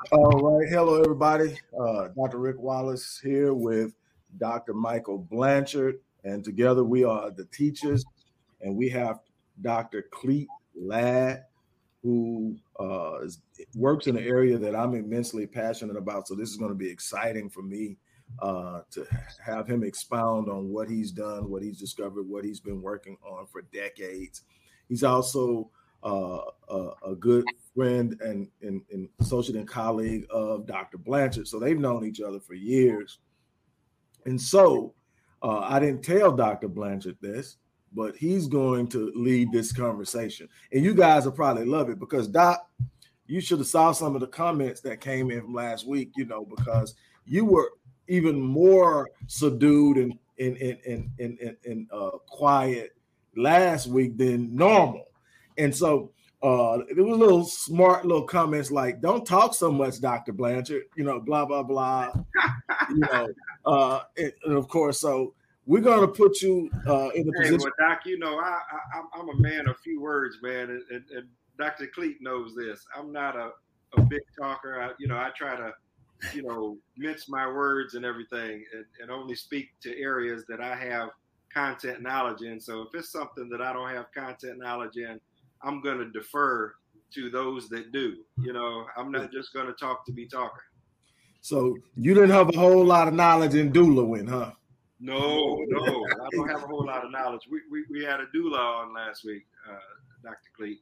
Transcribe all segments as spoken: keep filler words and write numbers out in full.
All right. Hello, everybody. Uh, Doctor Rick Wallace here with Doctor Michael Blanchard, and together we are the teachers, and we have Doctor Cleet Ladd, who uh, is, works in an area that I'm immensely passionate about. So this is going to be exciting for me uh, to have him expound on what he's done, what he's discovered, what he's been working on for decades. He's also uh, a, a good friend and, and, and associate and colleague of Doctor Blanchard. So they've known each other for years. And so uh, I didn't tell Doctor Blanchard this, but he's going to lead this conversation. And you guys will probably love it because, Doc, you should have saw some of the comments that came in from last week, you know, because you were even more subdued and, and, and, and, and, and, and uh, quiet last week than normal. And so uh, there was little smart little comments like, don't talk so much, Doctor Blanchard, you know, blah, blah, blah, you know, uh, and, and of course, so we're going to put you uh, in the hey, position. Well, Doc, you know, I, I, I'm a man of few words, man, and, and, and Doctor Cleet knows this. I'm not a, a big talker. I, you know, I try to, you know, mince my words and everything and, and only speak to areas that I have content knowledge in. So if it's something that I don't have content knowledge in, I'm going to defer to those that do. You know, I'm not just going to talk to be talking. So you didn't have a whole lot of knowledge in doulaing, huh? No, no, I don't have a whole lot of knowledge. We we, we had a doula on last week, uh, Doctor Cleet.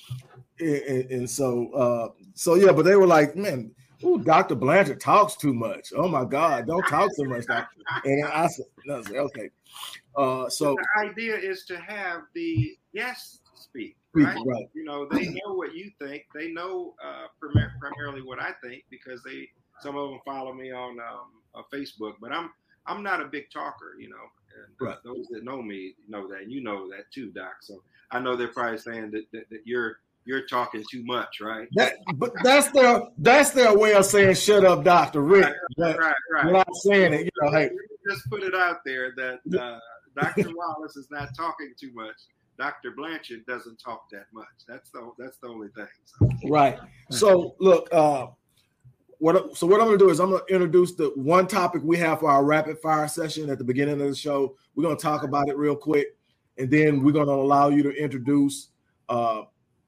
And, and so, uh, so yeah, but they were like, man, ooh, Doctor Blanchard talks too much. Oh my God, don't talk so much, Doctor. And I said, no, I said okay. Uh, so the idea is to have the guests speak, right? right? You know, they know what you think. They know uh, prim- primarily what I think because they some of them follow me on um, uh, Facebook, but I'm. I'm not a big talker, you know, and right. those that know me know that, and you know that too, Doc. So I know they're probably saying that, that, that you're you're talking too much, right? That, but that's their that's their way of saying "shut up, Doctor Rick." Right, right, right, right. We're not saying it, you know. Hey, just put it out there that uh, Doctor Wallace is not talking too much. Doctor Blanchard doesn't talk that much. That's the that's the only thing. So. Right. So look. Uh, What, so what I'm going to do is I'm going to introduce the one topic we have for our rapid fire session at the beginning of the show. We're going to talk about it real quick, and then we're going to allow you to introduce uh,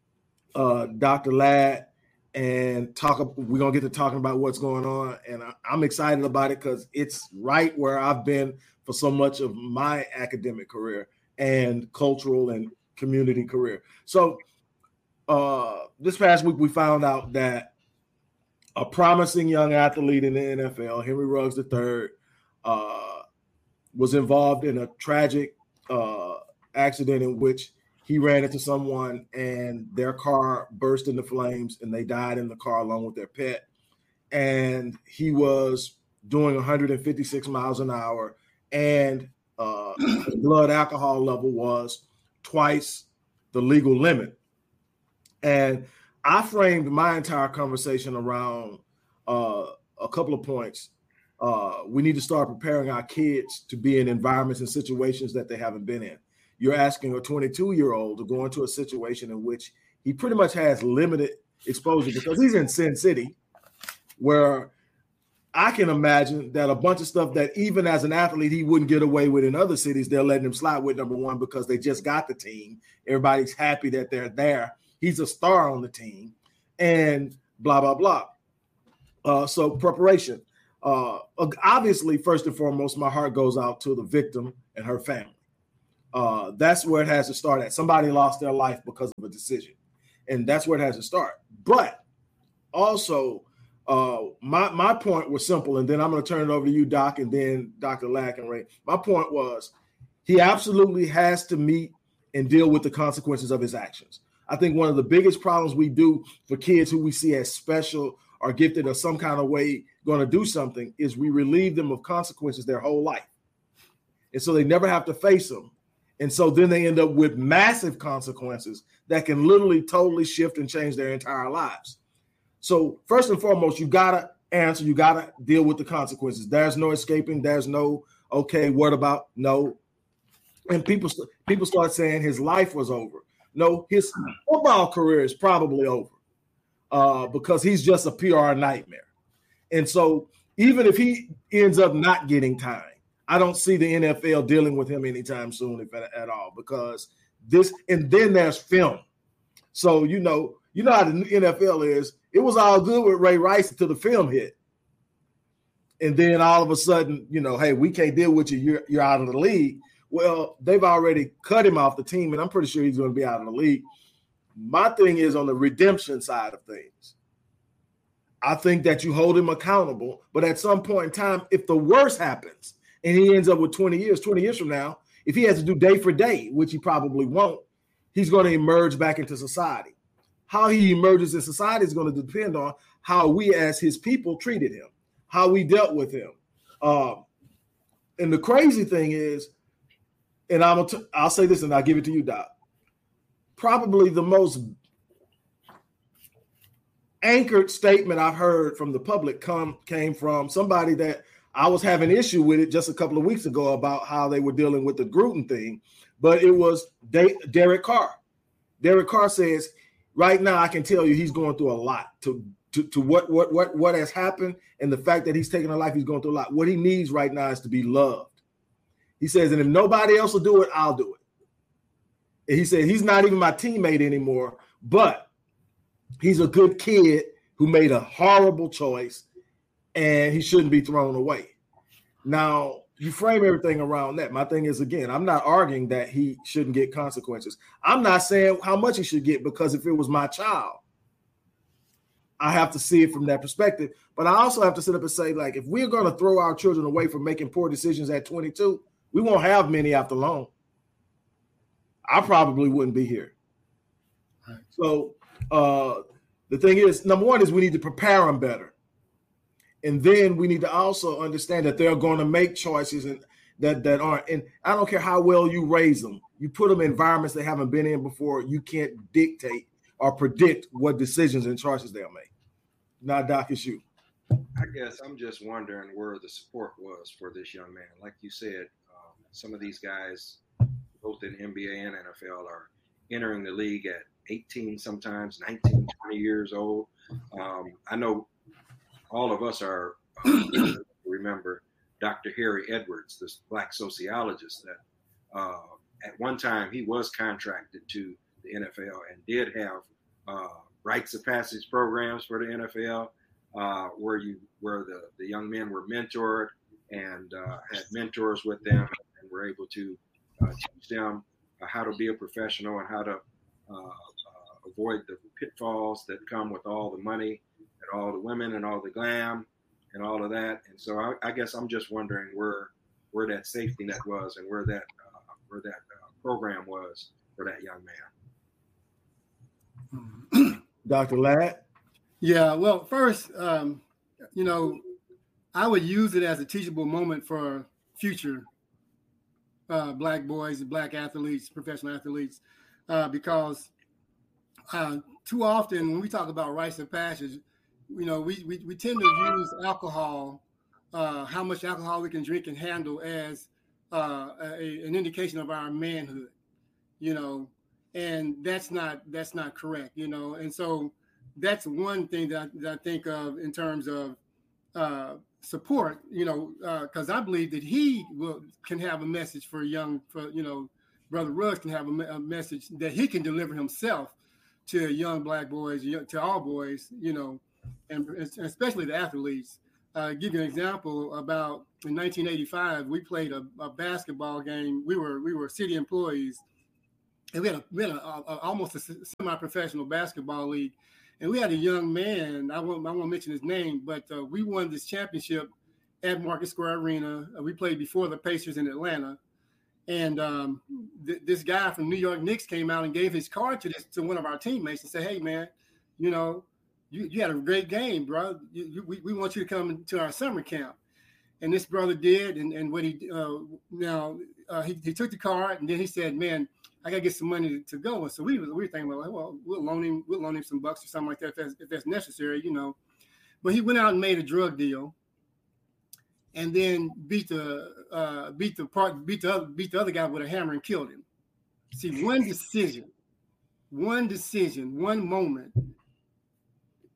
uh, Doctor Ladd and talk. We're going to get to talking about what's going on, and I, I'm excited about it because it's right where I've been for so much of my academic career and cultural and community career. So uh, this past week we found out that a promising young athlete in the N F L, Henry Ruggs the third, uh, was involved in a tragic uh, accident in which he ran into someone and their car burst into flames and they died in the car along with their pet. And he was doing one hundred fifty-six miles an hour, and uh, the blood alcohol level was twice the legal limit. And I framed my entire conversation around uh, a couple of points. Uh, we need to start preparing our kids to be in environments and situations that they haven't been in. You're asking a twenty-two-year-old to go into a situation in which he pretty much has limited exposure because he's in Sin City, where I can imagine that a bunch of stuff that even as an athlete he wouldn't get away with in other cities, they're letting him slide with, number one, because they just got the team. Everybody's happy that they're there. He's a star on the team, and blah, blah, blah. Uh, so preparation. Uh, obviously, first and foremost, my heart goes out to the victim and her family. Uh, that's where it has to start at. Somebody lost their life because of a decision, and that's where it has to start. But also, uh, my, my point was simple, and then I'm going to turn it over to you, Doc, and then Doctor Ladd and Ray. My point was he absolutely has to meet and deal with the consequences of his actions. I think one of the biggest problems we do for kids who we see as special or gifted or some kind of way going to do something is we relieve them of consequences their whole life. And so they never have to face them. And so then they end up with massive consequences that can literally totally shift and change their entire lives. So first and foremost, you got to answer, you got to deal with the consequences. There's no escaping. There's no, okay, what about? No. And people, people start saying his life was over. No, his football career is probably over. uh, because he's just a P R nightmare. And so even if he ends up not getting time, I don't see the N F L dealing with him anytime soon, if at, at all, because this, and then there's film. So, you know, you know how the N F L is. It was all good with Ray Rice until the film hit. And then all of a sudden, you know, hey, we can't deal with you. You're, you're out of the league. Well, they've already cut him off the team, and I'm pretty sure he's going to be out of the league. My thing is on the redemption side of things. I think that you hold him accountable, but at some point in time, if the worst happens and he ends up with twenty years, twenty years from now, if he has to do day for day, which he probably won't, he's going to emerge back into society. How he emerges in society is going to depend on how we as his people treated him, how we dealt with him. Um, and the crazy thing is, and I'm t- I'll say this and I'll give it to you, Doc. Probably the most anchored statement I've heard from the public come came from somebody that I was having issue with it just a couple of weeks ago about how they were dealing with the Gruden thing, but it was De- Derek Carr. Derek Carr says, right now I can tell you he's going through a lot to, to, to what, what, what, what has happened and the fact that he's taking a life, he's going through a lot. What he needs right now is to be loved. He says, and if nobody else will do it, I'll do it. And he said, he's not even my teammate anymore, but he's a good kid who made a horrible choice and he shouldn't be thrown away. Now, you frame everything around that. My thing is, again, I'm not arguing that he shouldn't get consequences. I'm not saying how much he should get, because if it was my child, I have to see it from that perspective. But I also have to sit up and say, like, if we're going to throw our children away for making poor decisions at twenty-two, we won't have many after long. I probably wouldn't be here. Right. So uh, the thing is, number one is we need to prepare them better. And then we need to also understand that they're going to make choices and that, that aren't. And I don't care how well you raise them. You put them in environments they haven't been in before. You can't dictate or predict what decisions and choices they'll make. Now, Doc, it's you. I guess I'm just wondering where the support was for this young man. Like you said, um, some of these guys, both in N B A and N F L, are entering the league at eighteen, sometimes nineteen, twenty years old. Um, I know all of us are uh, remember Doctor Harry Edwards, this black sociologist that uh, at one time he was contracted to the N F L and did have uh, rites of passage programs for the N F L, uh, where you where the, the young men were mentored and uh, had mentors with them and were able to uh, teach them uh, how to be a professional and how to uh, uh, avoid the pitfalls that come with all the money and all the women and all the glam and all of that. And so I, I guess I'm just wondering where where that safety net was and where that uh, where that uh, program was for that young man. Doctor Ladd? Yeah, well, first, um, you know, I would use it as a teachable moment for future uh, black boys and black athletes, professional athletes, uh, because uh, too often when we talk about rites of passage, you know, we, we, we tend to use alcohol, uh, how much alcohol we can drink and handle as uh, a, an indication of our manhood, you know, and that's not that's not correct, you know. And so that's one thing that I, that I think of in terms of uh, support, you know, because uh, I believe that he will can have a message for young, for you know, Brother Ruggs can have a, a message that he can deliver himself to young black boys, to all boys, you know, and especially the athletes. Uh, give you an example. About in nineteen eighty-five, we played a, a basketball game. We were we were city employees, and we had, a, we had a, a, almost a semi-professional basketball league. And we had a young man. I won't I won't mention his name, but uh, we won this championship at Market Square Arena. Uh, we played before the Pacers in Atlanta, and um, th- this guy from New York Knicks came out and gave his card to this to one of our teammates and said, "Hey, man, you know." You, you had a great game, bro. You, you, we, we want you to come to our summer camp. And this brother did. And, and what he, uh, now, uh, he, he took the card and then he said, man, I got to get some money to, to go. And so we, we were thinking, well, well, we'll loan him, we'll loan him some bucks or something like that if that's, if that's necessary, you know. But he went out and made a drug deal and then beat the, uh, beat the part, beat the, other, beat the other guy with a hammer and killed him. See, one decision, one decision, one moment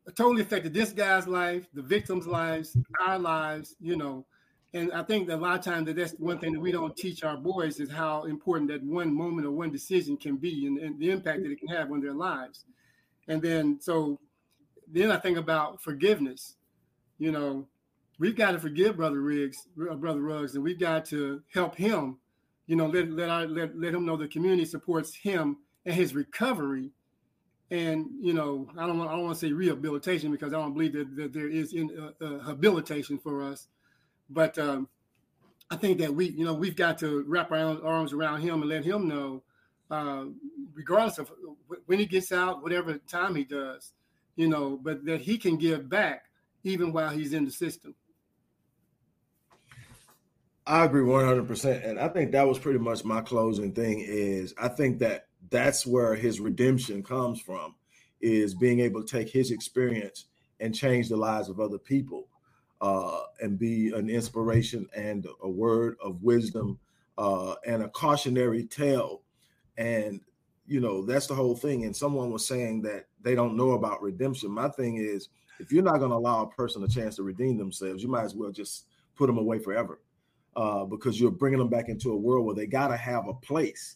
totally affected this guy's life, the victims' lives, our lives, you know. And I think that a lot of times that that's one thing that we don't teach our boys is how important that one moment or one decision can be, and, and the impact that it can have on their lives. And then, so then I think about forgiveness. You know, we've got to forgive Brother Riggs, Brother Ruggs, and we've got to help him, you know, let, let, our, let, let him know the community supports him and his recovery. And, you know, I don't want, I don't want to say rehabilitation, because I don't believe that, that there is in, uh, uh, habilitation for us. But um, I think that we, you know, we've got to wrap our arms around him and let him know, uh, regardless of when he gets out, whatever time he does, you know, but that he can give back even while he's in the system. I agree one hundred percent. And I think that was pretty much my closing thing is I think that that's where his redemption comes from, is being able to take his experience and change the lives of other people. Uh, and be an inspiration and a word of wisdom uh, and a cautionary tale. And, you know, that's the whole thing. And someone was saying that they don't know about redemption. My thing is, if you're not going to allow a person a chance to redeem themselves, you might as well just put them away forever uh, because you're bringing them back into a world where they got to have a place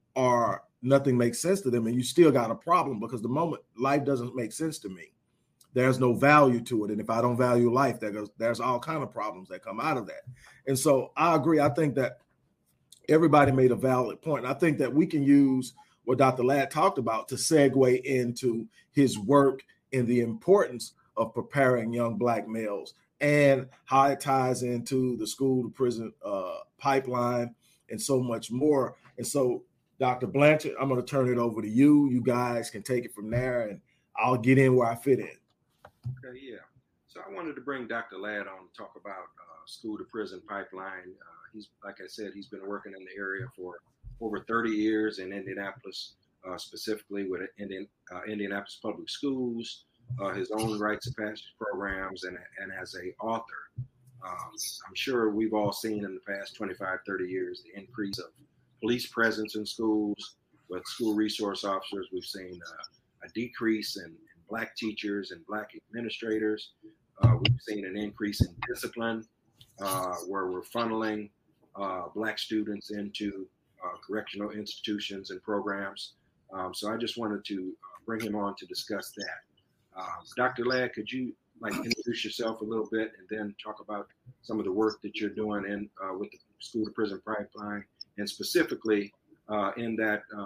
or nothing makes sense to them. And you still got a problem, because the moment life doesn't make sense to me, there's no value to it. And if I don't value life, there goes, there's all kind of problems that come out of that. And so I agree. I think that everybody made a valid point. And I think that we can use what Doctor Ladd talked about to segue into his work and the importance of preparing young Black males and how it ties into the school to prison uh, pipeline and so much more. And so, Doctor Blanchard, I'm going to turn it over to you. You guys can take it from there, and I'll get in where I fit in. Okay, yeah. So I wanted to bring Doctor Ladd on to talk about uh, school to prison pipeline. Uh, he's, like I said, he's been working in the area for over thirty years in Indianapolis, uh, specifically with Indian, uh, Indianapolis Public Schools, uh, his own rites of passage programs, and, and as a author. Um, I'm sure we've all seen in the past twenty-five, thirty years the increase of police presence in schools with school resource officers. We've seen uh, a decrease in Black teachers and Black administrators. Uh, we've seen an increase in discipline uh, where we're funneling uh, Black students into uh, correctional institutions and programs. Um, so I just wanted to bring him on to discuss that. Um, Doctor Ladd, could you like introduce yourself a little bit and then talk about some of the work that you're doing in uh, with the school to prison pipeline, and specifically uh, in that uh,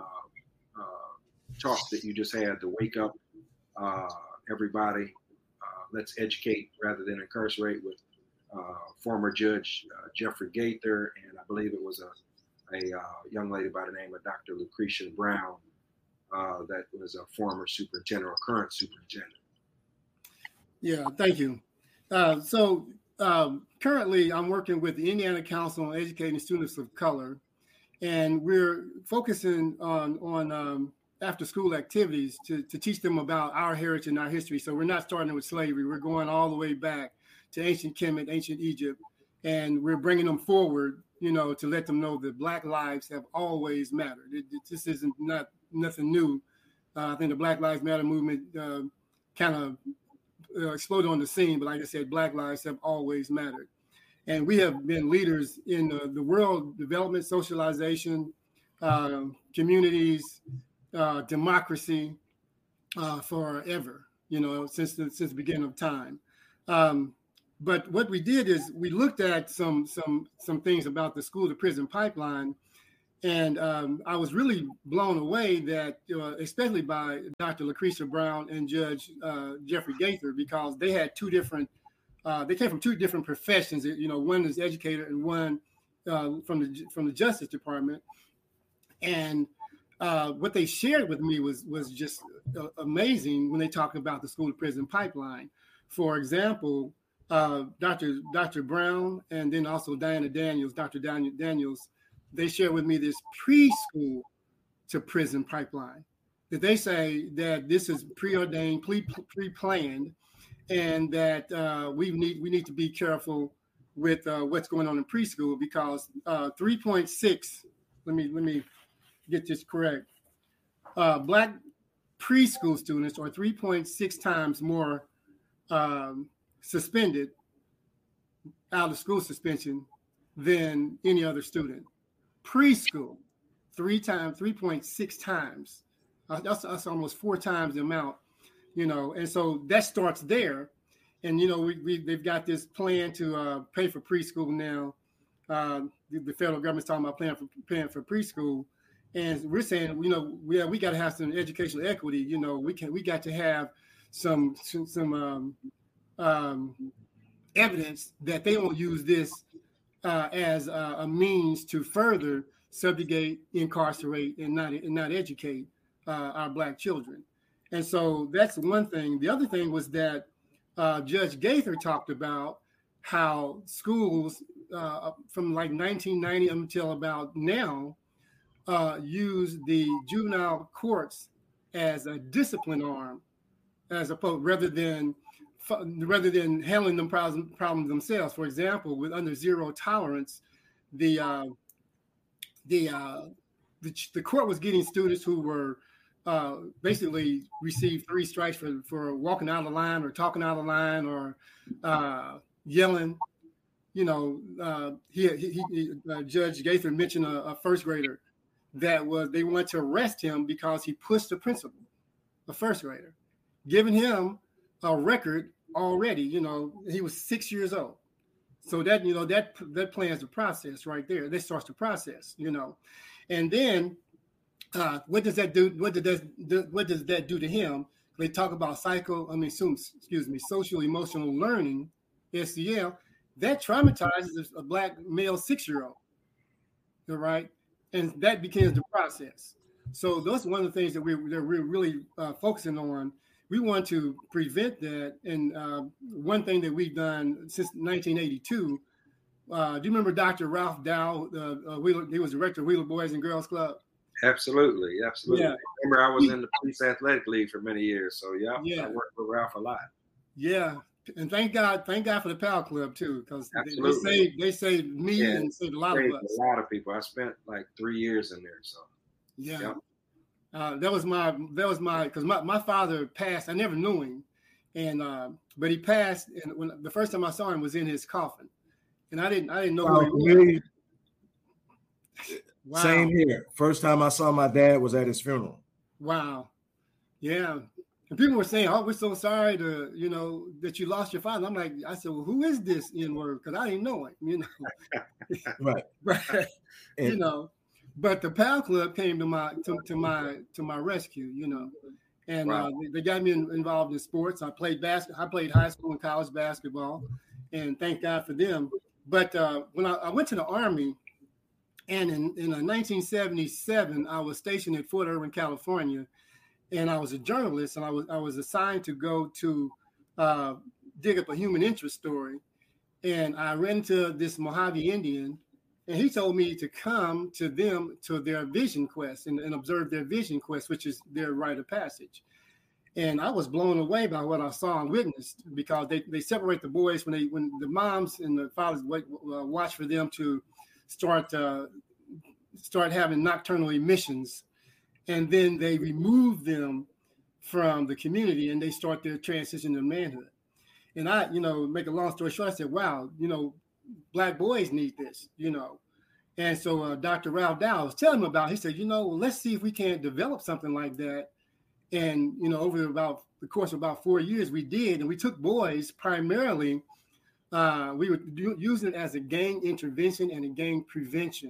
uh, talk that you just had, the Wake Up Uh, everybody, uh, let's educate rather than incarcerate, with uh, former Judge uh, Jeffrey Gaither, and I believe it was a, a uh, young lady by the name of Doctor Lucretia Brown uh, that was a former superintendent or current superintendent. Yeah, thank you. Uh, so um, currently I'm working with the Indiana Council on Educating Students of Color, and we're focusing on, on um, after school activities to, to teach them about our heritage and our history. So we're not starting with slavery. We're going all the way back to ancient Kemet, ancient Egypt, and we're bringing them forward, you know, to let them know that Black lives have always mattered. It, it, this isn't not nothing new. Uh, I think the Black Lives Matter movement uh, kind of uh, exploded on the scene, but like I said, Black lives have always mattered. And we have been leaders in uh, the world development, socialization, uh, communities, Uh, democracy uh, forever, you know, since the, since the beginning of time. Um, but what we did is we looked at some some some things about the school to prison pipeline, and um, I was really blown away that, uh, especially by Doctor Lucretia Brown and Judge uh, Jeffrey Gaither, because they had two different, uh, they came from two different professions. You know, one is educator and one uh, from the from the Justice Department, and Uh, what they shared with me was was just uh, amazing when they talk about the school to prison pipeline. For example, uh, Doctor Doctor Brown and then also Diana Daniels, Doctor Daniels, they shared with me this preschool to prison pipeline. That they say that this is preordained, pre pre-planned, and that uh, we need we need to be careful with uh, what's going on in preschool, because uh, three point six. Let me let me. get this correct. Uh, Black preschool students are three point six times more um, suspended out of school suspension than any other student. Preschool, three times, three point six times. Uh, that's, that's almost four times the amount, you know. And so that starts there. And, you know, we, we they've got this plan to uh, pay for preschool now. Uh, the, the federal government's talking about paying for, paying for preschool. And we're saying, you know, we, we got to have some educational equity. You know, we can we got to have some some, some um, um, evidence that they don't use this uh, as a, a means to further subjugate, incarcerate, and not and not educate uh, our Black children. And so that's one thing. The other thing was that uh, Judge Gaither talked about how schools uh, from like nineteen ninety until about now uh, use the juvenile courts as a discipline arm, as opposed rather than rather than handling them problems, problems themselves. For example, with under zero tolerance, the uh, the, uh, the the court was getting students who were uh, basically received three strikes for, for walking out of line or talking out of line or uh, yelling. You know, uh, he, he, he uh, Judge Gaither mentioned a, a first grader that was they wanted to arrest him because he pushed the principal, a first grader, giving him a record already. You know, he was six years old. So that, you know, that that plans the process right there. That starts the process, you know. And then uh, what does that do? What does that do, what does that do to him? They talk about psycho, I mean, excuse me, social emotional learning, S E L. That traumatizes a Black male six-year-old, all right? And that begins the process. So those are one of the things that we're, that we're really uh, focusing on. We want to prevent that. And uh, one thing that we've done since nineteen eighty-two, uh, do you remember Doctor Ralph Dow? Uh, uh, Wheeler, he was director of Wheeler Boys and Girls Club. Absolutely, absolutely. Yeah. Remember, I was in the Police Athletic League for many years, so yeah, yeah. I worked with Ralph a lot. Yeah, and thank God, thank God for the Pal Club too, because they, they saved they saved me yeah. and saved a lot saved of us. A lot of people. I spent like three years in there, so yeah. yeah. Uh, that was my that was my because my, my father passed. I never knew him, and uh, but he passed. And when the first time I saw him was in his coffin, and I didn't I didn't know wow, who he was. Wow. Same here. First time I saw my dad was at his funeral. Wow, yeah. And people were saying, "Oh, we're so sorry to you know that you lost your father." I'm like, I said, "Well, who is this N-word?" Because I didn't know it, you know. right, right, and, you know. But the Pal Club came to my to, to my to my rescue, you know, and wow. uh, they, they got me in, involved in sports. I played basket. I played high school and college basketball, and thank God for them. But uh, when I, I went to the Army, and in, in uh, nineteen seventy-seven, I was stationed at Fort Irwin, California, and I was a journalist, and I was I was assigned to go to uh, dig up a human interest story, and I ran into this Mojave Indian. And he told me to come to them to their vision quest and, and observe their vision quest, which is their rite of passage. And I was blown away by what I saw and witnessed because they, they separate the boys when they when the moms and the fathers wait, uh, watch for them to start uh, start having nocturnal emissions, and then they remove them from the community and they start their transition to manhood. And I, you know, make a long story short, I said, wow, you know, Black boys need this, you know. And so uh, Doctor Ralph Dow was telling him about, he said, you know, well, let's see if we can't develop something like that. And, you know, over about the course of about four years, we did. And we took boys primarily, uh, we were do, using it as a gang intervention and a gang prevention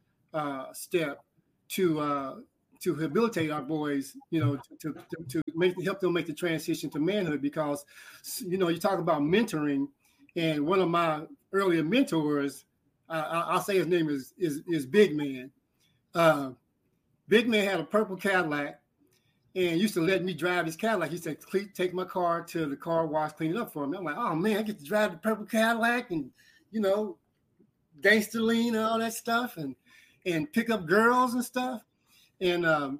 uh, step to uh, to rehabilitate our boys, you know, to, to, to make help them make the transition to manhood. Because, you know, you talk about mentoring, and one of my earlier mentors, uh, I'll say his name is is, is Big Man. Uh, Big Man had a purple Cadillac and used to let me drive his Cadillac. He said, take my car to the car wash, clean it up for me. I'm like, oh man, I get to drive the purple Cadillac and, you know, gangster lean and all that stuff and and pick up girls and stuff. And um,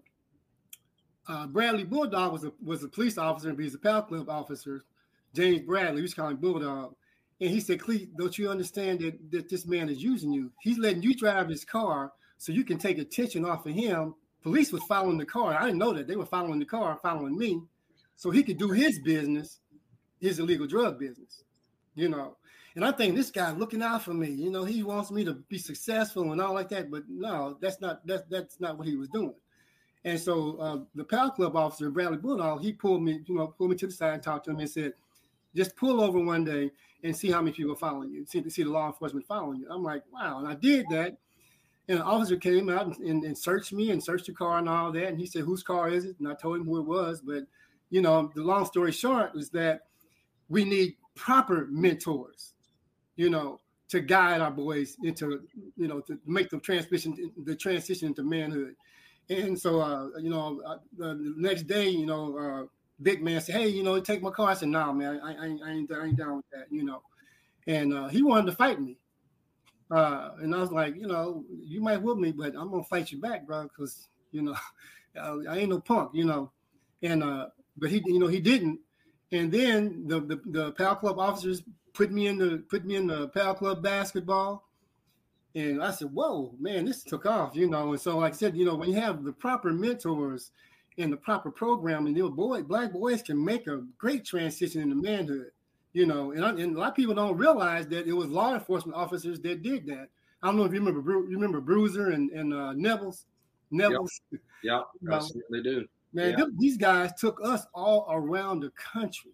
uh, Bradley Bulldog was a was a police officer, and he's a Pal Club officer. James Bradley, we used to call him Bulldog. And he said, Cleet, don't you understand that, that this man is using you? He's letting you drive his car so you can take attention off of him. Police was following the car. I didn't know that. They were following the car, following me, so he could do his business his illegal drug business, you know. And I think this guy looking out for me, you know, he wants me to be successful and all like that. But no, that's not that's that's not what he was doing. And so uh, the Pal Club officer, Bradley Bulldog, he pulled me, you know, pulled me to the side and talked to him and said, just pull over one day and see how many people are following you, see, see the law enforcement following you. I'm like, wow. And I did that. And an officer came out and, and, and searched me and searched the car and all that. And he said, whose car is it? And I told him who it was. But, you know, the long story short is that we need proper mentors, you know, to guide our boys into, you know, to make the transition, the transition into manhood. And so, uh, you know, uh, the next day, you know, uh, big man said, hey, you know, take my car. I said, no, man, I, I, I, ain't, I ain't down with that, you know. And uh, he wanted to fight me. Uh, and I was like, you know, you might whoop me, but I'm going to fight you back, bro, because, you know, I ain't no punk, you know. And, uh, but he, you know, he didn't. And then the, the, the Pal Club officers put me in the, put me in the Pal Club basketball. And I said, whoa, man, this took off, you know. And so, like I said, you know, when you have the proper mentors and the proper program, and you know, boy, black boys can make a great transition into manhood, you know. And, I, and a lot of people don't realize that it was law enforcement officers that did that. I don't know if you remember, you remember Bruiser and, and uh, Nevels. Nevels. Yep, yep. You know, I certainly do. Man, yeah. th- these guys took us all around the country,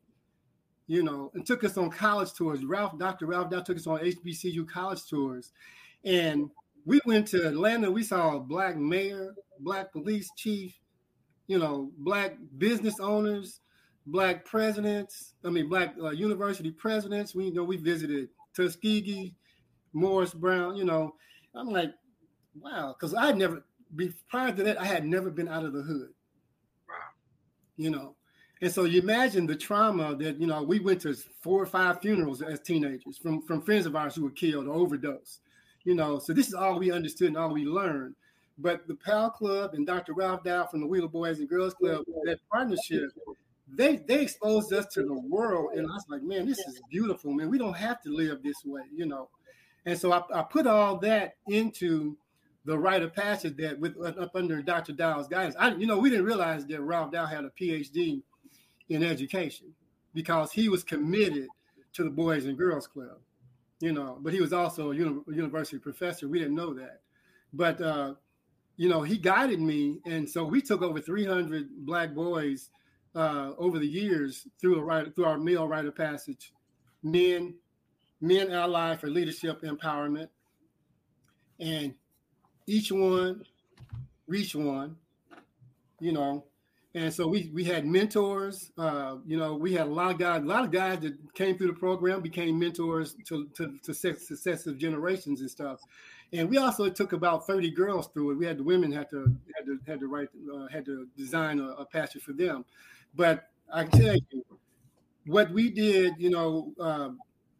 you know, and took us on college tours. Ralph, Doctor Ralph Dow took us on H B C U college tours. And we went to Atlanta. We saw a black mayor, black police chief, you know, black business owners, black presidents. I mean, black uh, university presidents. We you know we visited Tuskegee, Morris Brown. You know, I'm like, wow, because I had never be, prior to that I had never been out of the hood. Wow. You know, and so you imagine the trauma that you know we went to four or five funerals as teenagers from from friends of ours who were killed or overdosed. You know, so this is all we understood and all we learned. But the Pal Club and Doctor Ralph Dow from the Wheeler Boys and Girls Club, that partnership, they they exposed us to the world. And I was like, man, this is beautiful, man. We don't have to live this way, you know. And so I, I put all that into the rite of passage that with up under Doctor Dow's guidance. I, you know, we didn't realize that Ralph Dow had a P H D in education because he was committed to the Boys and Girls Club. You know, but he was also a uni- university professor. We didn't know that. But, uh, you know, he guided me. And so we took over three hundred black boys uh, over the years through a right, through our male rite of passage, men, men allied for leadership empowerment. And each one reach one, you know. And so we we had mentors, uh, you know, we had a lot of guys, a lot of guys that came through the program became mentors to, to, to successive generations and stuff. And we also took about thirty girls through it. We had the women had to had to had to write uh, had to design a, a passage for them. But I can tell you what we did, you know, uh,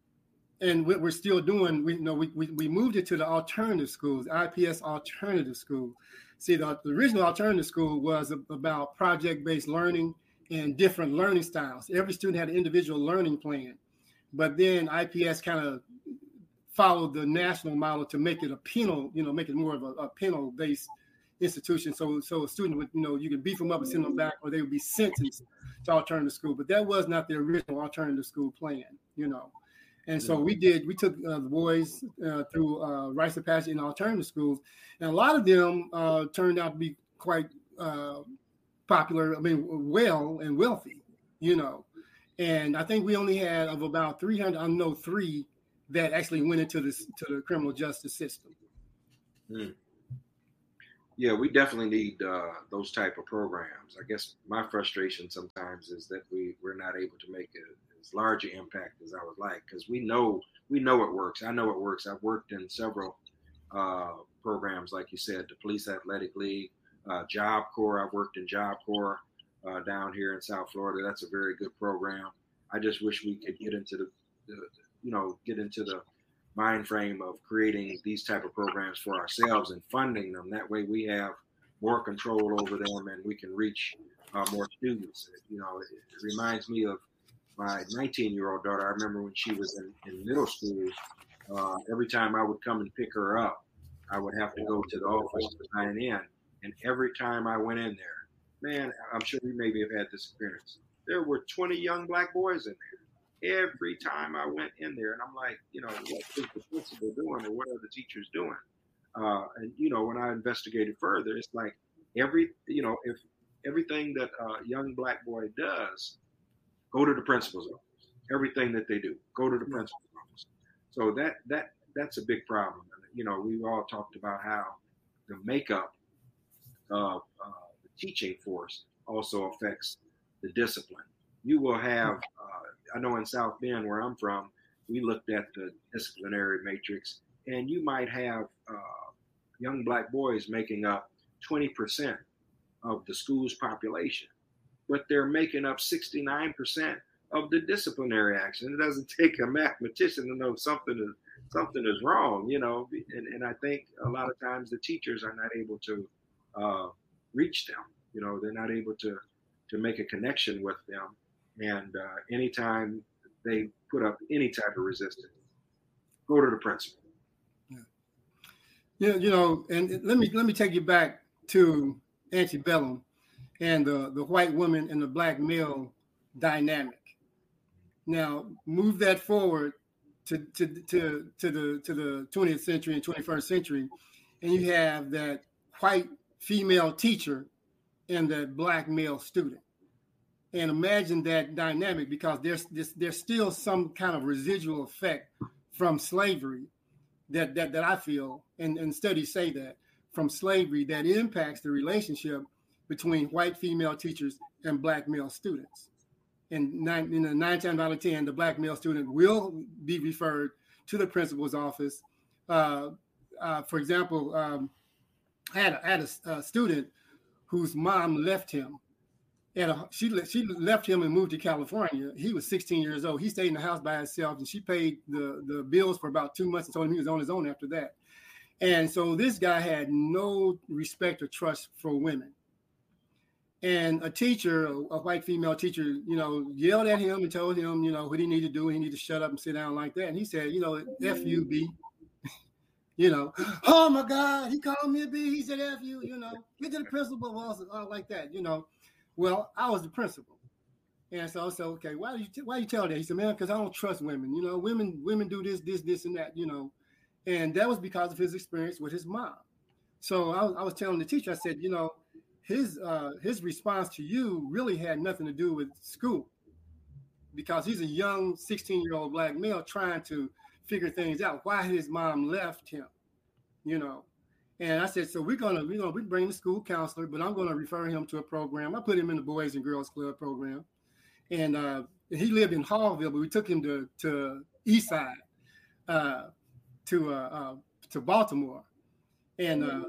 and what we're still doing. We you know we, we we moved it to the alternative schools, I P S alternative school. See, the, the original alternative school was about project-based learning and different learning styles. Every student had an individual learning plan. But then I P S kind of followed the national model to make it a penal, you know, make it more of a, a penal-based institution. So, so a student would, you know, you could beef them up and send them back, or they would be sentenced to alternative school. But that was not the original alternative school plan, you know. And so we did, we took uh, the boys uh, through uh, rites of passage in alternative schools. And a lot of them uh, turned out to be quite uh, popular, I mean, well and wealthy, you know. And I think we only had of about three hundred, I know three that actually went into this to the criminal justice system. Hmm. Yeah, we definitely need uh, those type of programs. I guess my frustration sometimes is that we, we're not able to make a, as large an impact as I would like, because we know we know it works. I know it works. I've worked in several uh, programs, like you said, the Police Athletic League, uh, Job Corps. I've worked in Job Corps uh, down here in South Florida. That's a very good program. I just wish we could get into the, the you know, get into the mind frame of creating these type of programs for ourselves and funding them. That way we have more control over them and we can reach uh, more students. You know, it, it reminds me of my nineteen-year-old daughter. I remember when she was in, in middle school, uh, every time I would come and pick her up, I would have to go to the office to sign in. And every time I went in there, man, I'm sure you maybe have had this experience. There were twenty young black boys in there. every time I went in there. And I'm like, you know, what is the principal doing, or what are the teachers doing? Uh, and, you know, when I investigated further, it's like every, you know, if everything that a young black boy does, go to the principal's office. Everything that they do, go to the principal's office. So that, that, that's a big problem. You know, we've all talked about how the makeup of uh, the teaching force also affects the discipline. You will have, uh, I know in South Bend, where I'm from, we looked at the disciplinary matrix, and you might have uh, young black boys making up twenty percent of the school's population, but they're making up sixty-nine percent of the disciplinary action. It doesn't take a mathematician to know something is something is wrong, you know. And, and I think a lot of times the teachers are not able to uh, reach them. You know, they're not able to to make a connection with them. And uh, anytime they put up any type of resistance, go to the principal. Yeah. Yeah, you know, and let me let me take you back to antebellum and the, the white woman and the black male dynamic. Now, move that forward to, to, to, to the to the twentieth century and twenty-first century, and you have that white female teacher and that black male student. And imagine that dynamic, because there's, there's there's still some kind of residual effect from slavery that that, that I feel, and, and studies say that, from slavery that impacts the relationship between white female teachers and black male students. And nine, you know, nine times out of ten, the black male student will be referred to the principal's office. Uh, uh, for example, um, I had, a, I had a, a student whose mom left him. And a, she she left him and moved to California. He was sixteen years old. He stayed in the house by himself, and she paid the, the bills for about two months and told him he was on his own after that. And so this guy had no respect or trust for women. And a teacher, a, a white female teacher, you know, yelled at him and told him, you know, what he needed to do. He needed to shut up and sit down like that. And he said, you know, F you, B. You know, oh my God, he called me a B. He said F you, you know, get to the principal, also, all like that, you know. Well, I was the principal, and so I said, okay, why do you t- why you tell that? He said, man, because I don't trust women. You know, women women do this, this, this, and that. You know, and that was because of his experience with his mom. So I was, I was telling the teacher, I said, you know, his uh, his response to you really had nothing to do with school, because he's a young sixteen-year-old black male trying to figure things out. Why his mom left him, you know. And I said, so we're gonna we're gonna we bring the school counselor, but I'm gonna refer him to a program. I put him in the Boys and Girls Club program, and uh, he lived in Hallville, but we took him to to East Side, uh, to uh, uh, to Baltimore, and uh,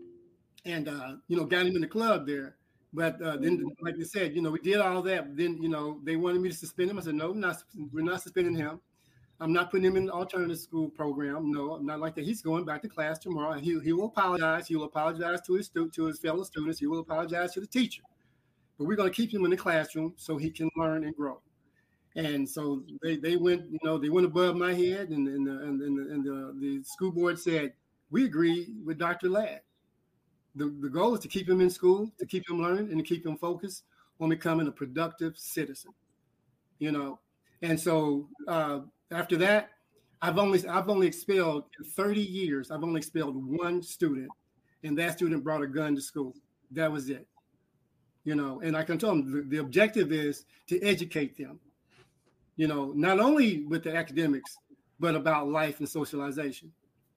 and uh, you know, got him in the club there. But uh, then, like they said, you know, we did all that. Then, you know, they wanted me to suspend him. I said, no, we're not, we're not suspending him. I'm not putting him in the alternative school program. No, I'm not like that. He's going back to class tomorrow. He he will apologize. He will apologize to his stu- to his fellow students. He will apologize to the teacher. But we're going to keep him in the classroom so he can learn and grow. And so they, they went, you know, they went above my head, and and the, and, and, the, and the, the school board said, we agree with Doctor Ladd. The, the goal is to keep him in school, to keep him learning, and to keep him focused on becoming a productive citizen. You know, and so. Uh, After that, I've only I've only expelled in thirty years. I've only expelled one student, and that student brought a gun to school. That was it. You know, and I can tell them the, the objective is to educate them. You know, not only with the academics, but about life and socialization.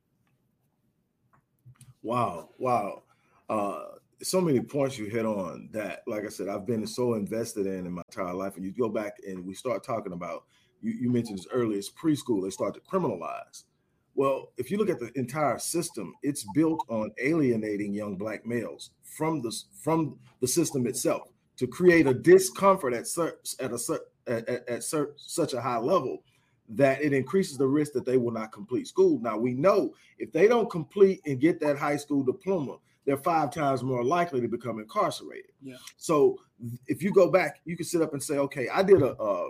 Wow, wow. Uh, so many points you hit on that, like I said, I've been so invested in in my entire life. And you go back and we start talking about. You, you mentioned this earlier, it's preschool, they start to criminalize. Well, if you look at the entire system, it's built on alienating young black males from the, from the system itself to create a discomfort at, at, a, at, at, at such a high level that it increases the risk that they will not complete school. Now, we know if they don't complete and get that high school diploma, they're five times more likely to become incarcerated. Yeah. So if you go back, you can sit up and say, okay, I did a, a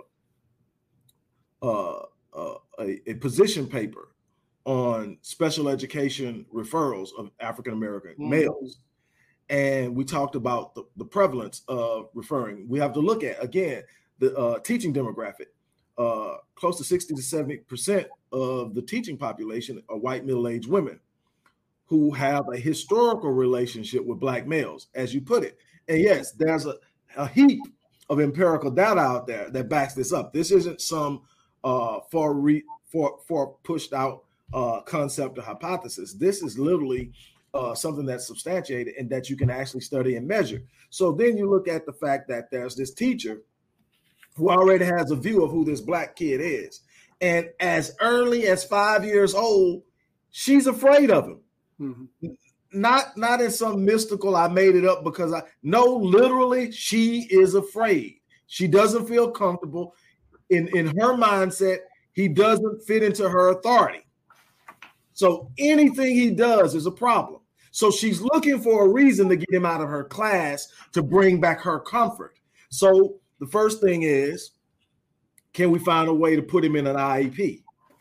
Uh, uh, a, a position paper on special education referrals of African-American mm-hmm. males. And we talked about the, the prevalence of referring. We have to look at, again, the uh, teaching demographic. uh, close to sixty to seventy percent of the teaching population are white middle-aged women who have a historical relationship with Black males, as you put it. And yes, there's a, a heap of empirical data out there that backs this up. This isn't some uh, far, re, far, far pushed out uh, concept or hypothesis. This is literally uh, something that's substantiated and that you can actually study and measure. So then you look at the fact that there's this teacher who already has a view of who this Black kid is. And as early as five years old, she's afraid of him. Mm-hmm. Not, not in some mystical, I made it up because I no, literally, she is afraid. She doesn't feel comfortable. In, in her mindset, he doesn't fit into her authority. So anything he does is a problem. So she's looking for a reason to get him out of her class to bring back her comfort. So the first thing is, can we find a way to put him in an I E P?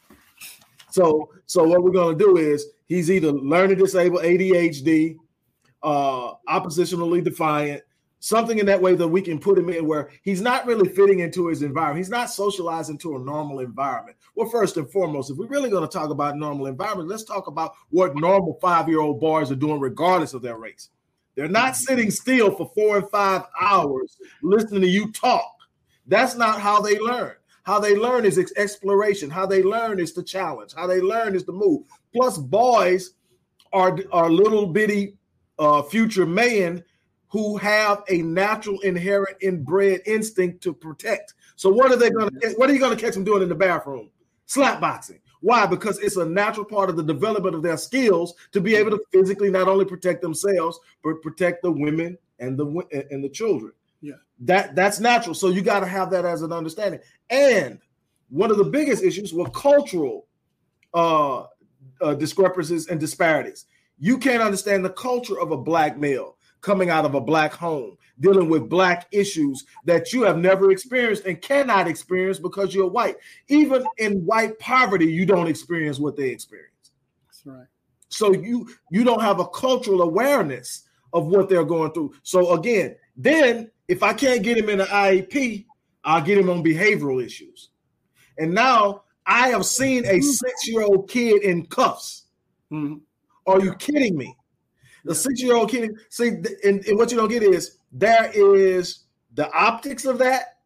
So, so what we're going to do is he's either learning disabled, A D H D, uh, oppositionally defiant, something in that way that we can put him in where he's not really fitting into his environment. He's not socializing to a normal environment. Well, first and foremost, if we're really going to talk about normal environment, let's talk about what normal five-year-old boys are doing regardless of their race. They're not sitting still for four and five hours listening to you talk. That's not how they learn. How they learn is exploration. How they learn is the challenge. How they learn is the move. Plus, boys are, are little bitty uh, future men who have a natural, inherent, inbred instinct to protect. So what are they going to? What are you going to catch them doing in the bathroom? Slap boxing. Why? Because it's a natural part of the development of their skills to be able to physically not only protect themselves but protect the women and the and the children. Yeah, that that's natural. So you got to have that as an understanding. And one of the biggest issues were cultural uh, uh, discrepancies and disparities. You can't understand the culture of a Black male coming out of a Black home, dealing with Black issues that you have never experienced and cannot experience because you're white. Even in white poverty, you don't experience what they experience. That's right. So you you don't have a cultural awareness of what they're going through. So again, then if I can't get him in an I E P, I'll get him on behavioral issues. And now I have seen a six-year-old kid in cuffs. Mm-hmm. Are you kidding me? The six-year-old kid, see, and, and what you don't get is there is the optics of that,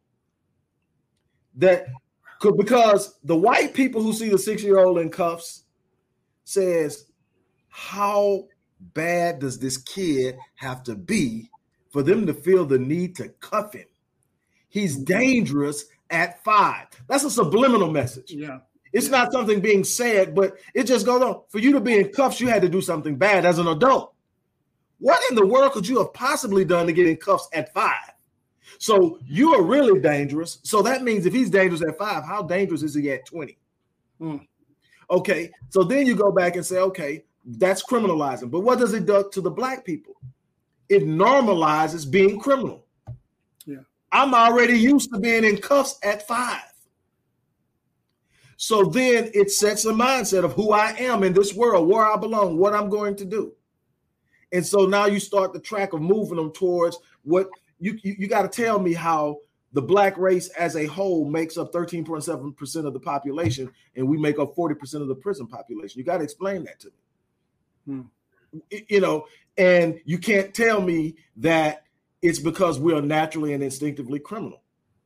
that could, because the white people who see the six-year-old in cuffs says, how bad does this kid have to be for them to feel the need to cuff him? He's dangerous at five. That's a subliminal message. Yeah. It's yeah. not something being said, but it just goes on. For you to be in cuffs, you had to do something bad as an adult. What in the world could you have possibly done to get in cuffs at five? So you are really dangerous. So that means if he's dangerous at five, how dangerous is he at twenty? Mm. Okay, so then you go back and say, okay, that's criminalizing. But what does it do to the Black people? It normalizes being criminal. Yeah, I'm already used to being in cuffs at five. So then it sets a mindset of who I am in this world, where I belong, what I'm going to do. And so now you start the track of moving them towards what you, you, you got to tell me how the Black race as a whole makes up thirteen point seven percent of the population and we make up forty percent of the prison population. You got to explain that to me. Hmm. You know, and you can't tell me that it's because we are naturally and instinctively criminal.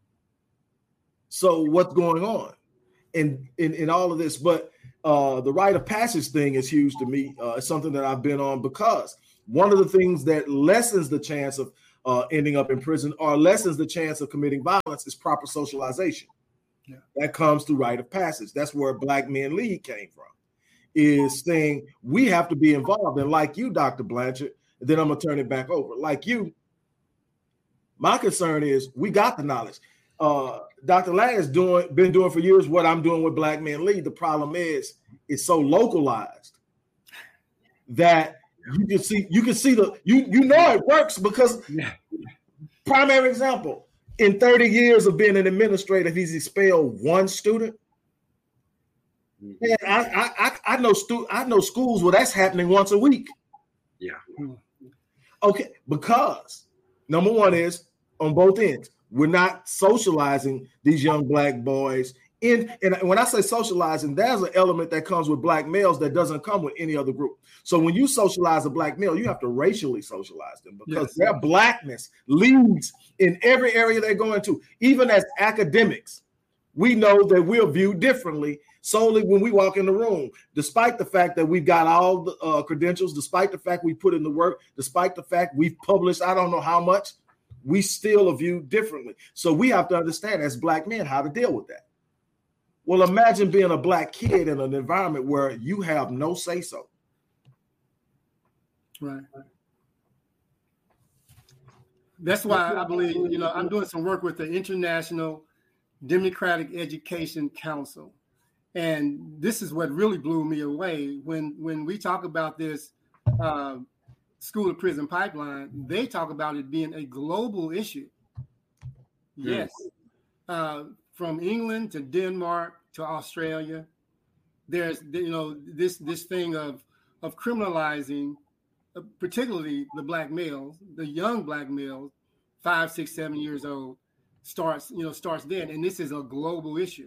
So what's going on in, in, in all of this? But uh, the rite of passage thing is huge to me. Uh, it's something that I've been on because one of the things that lessens the chance of uh, ending up in prison or lessens the chance of committing violence is proper socialization. Yeah. That comes through rite of passage. That's where Black Men League came from, is saying we have to be involved. And like you, Doctor Blanchard, and then I'm going to turn it back over. Like you, my concern is we got the knowledge. Uh, Doctor Lang has doing, been doing for years what I'm doing with Black Men League. The problem is it's so localized that you can see, you can see the, you you know it works because yeah. Primary example, in thirty years of being an administrator, he's expelled one student. Man, I I I know stu- I know schools where that's happening once a week. Yeah. Okay, because number one is on both ends. We're not socializing these young black boys. In, and when I say socializing, there's an element that comes with black males that doesn't come with any other group. So when you socialize a black male, you have to racially socialize them because yes. their blackness leads in every area they go into. Even as academics, we know that we're viewed differently solely when we walk in the room, despite the fact that we've got all the uh, credentials, despite the fact we put in the work, despite the fact we've published I don't know how much, we still are viewed differently. So we have to understand as black men how to deal with that. Well, imagine being a black kid in an environment where you have no say-so. Right. That's why I believe, you know, I'm doing some work with the International Democratic Education Council. And this is what really blew me away. When, when we talk about this uh, school to prison pipeline, they talk about it being a global issue. Yes. Uh, from England to Denmark to Australia, there's, you know, this this thing of of criminalizing, uh, particularly the black males, the young black males, five, six, seven years old, starts, you know, starts then, and this is a global issue.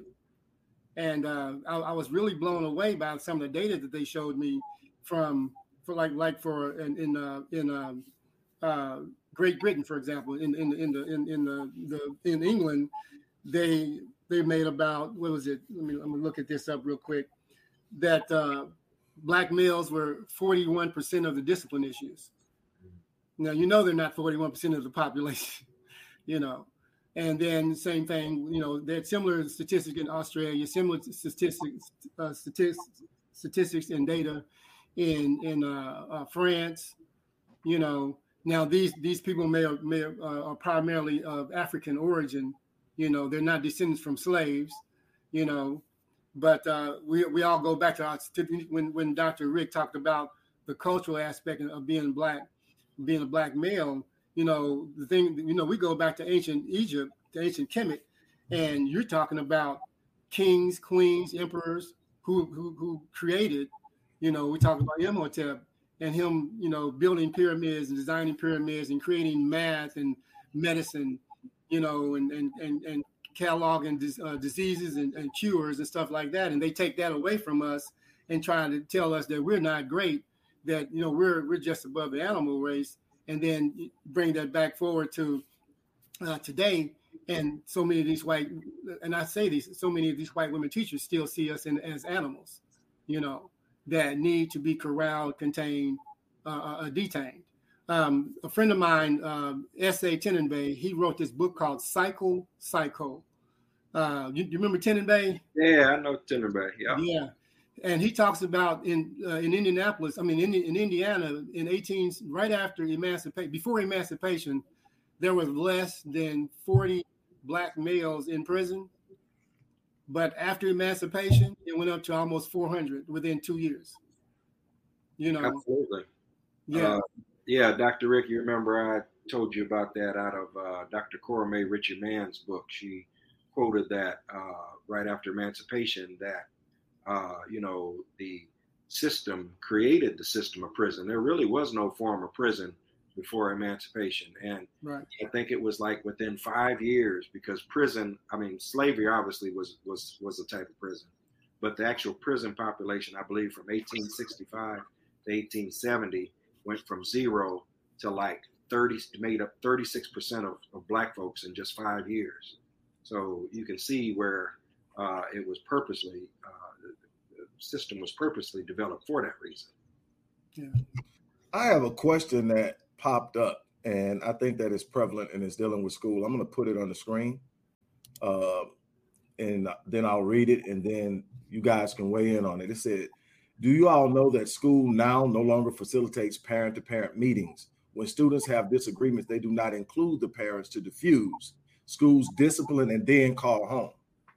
And uh, I, I was really blown away by some of the data that they showed me from, for like like for in in uh, in um, uh, Great Britain, for example, in in in the in in the, the in England. They they made about, what was it? Let me, let me look at this up real quick. That uh, black males were forty-one percent of the discipline issues. Now, you know, they're not forty-one percent of the population, you know. And then same thing, you know, they had similar statistics in Australia, similar statistics, uh, statistics, statistics and data in in uh, uh, France, you know. Now, these these people may, may uh, are primarily of African origin. You know, they're not descendants from slaves, you know, but uh, we we all go back to our, when when Doctor Rick talked about the cultural aspect of being black, being a black male. You know, the thing, you know, we go back to ancient Egypt, to ancient Kemet, and you're talking about kings, queens, emperors who who, who created. You know, we talk about Imhotep and him, you know, building pyramids and designing pyramids and creating math and medicine. You know, and and and, and cataloging uh, diseases and, and cures and stuff like that, and they take that away from us and trying to tell us that we're not great, that you know we're we're just above the animal race, and then bring that back forward to uh, today. And so many of these white, and I say these, so many of these white women teachers still see us in, as animals, you know, that need to be corralled, contained, uh, uh, detained. Um, a friend of mine, um, S A Tenenbaum, he wrote this book called Cycle Psycho. Uh, you, you remember Tenenbaum? Yeah, I know Tenenbaum. Yeah. Yeah, and he talks about in uh, in Indianapolis, I mean in, in Indiana, in eighteen, right after emancipation, before emancipation, there was less than forty black males in prison, but after emancipation, it went up to almost four hundred within two years. You know, absolutely. Yeah. Uh, Yeah, Doctor Rick, you remember I told you about that out of uh, Doctor Cora Mae Richard Mann's book. She quoted that uh, right after emancipation that, uh, you know, the system created the system of prison. There really was no form of prison before emancipation. And right. I think it was like within five years because prison, I mean, slavery obviously was, was, was a type of prison, but the actual prison population, I believe from eighteen sixty-five to eighteen seventy, went from zero to like thirty, made up thirty-six percent of, of black folks in just five years. So you can see where uh, it was purposely, uh, the, the system was purposely developed for that reason. Yeah. I have a question that popped up, and I think that is prevalent and is dealing with school. I'm going to put it on the screen, uh, and then I'll read it, and then you guys can weigh in on it. It said, do you all know that school now no longer facilitates parent-to-parent meetings? When students have disagreements, they do not include the parents to diffuse. Schools discipline and then call home.